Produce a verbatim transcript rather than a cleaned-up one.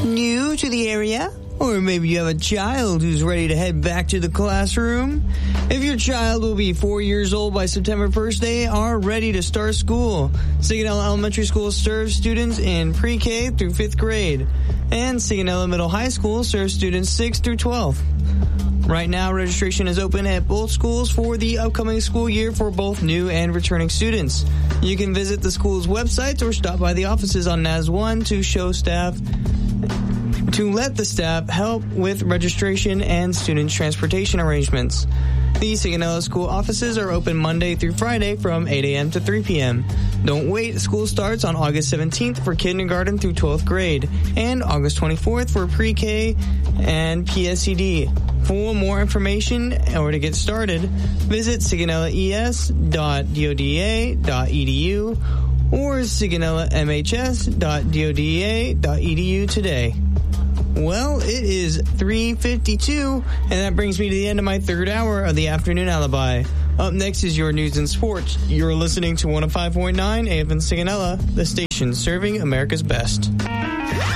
New to the area? Or maybe you have a child who's ready to head back to the classroom? If your child will be four years old by September first, they are ready to start school. Sigonella Elementary School serves students in pre-K through fifth grade. And Sigonella Middle High School serves students sixth through twelfth. Right now, registration is open at both schools for the upcoming school year for both new and returning students. You can visit the school's websites or stop by the offices on N A S one to show staff to let the staff help with registration and student transportation arrangements. The Sigonella School offices are open Monday through Friday from eight a.m. to three p.m. Don't wait. School starts on August seventeenth for kindergarten through twelfth grade and August twenty-fourth for pre-K and P S E D. For more information or to get started, visit sigonella e s dot d o d e a dot e d u or sigonella m h s dot d o d e a dot e d u today. Well, it is three fifty-two, and that brings me to the end of my third hour of the Afternoon Alibi. Up next is your news and sports. You're listening to one oh five point nine A F M Sigonella, the station serving America's best.